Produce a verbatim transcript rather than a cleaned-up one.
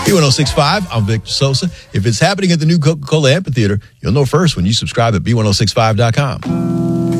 B ten sixty-five, I'm Victor Sosa. If it's happening at the new Coca-Cola Amphitheater, you'll know first when you subscribe at B ten sixty-five dot com.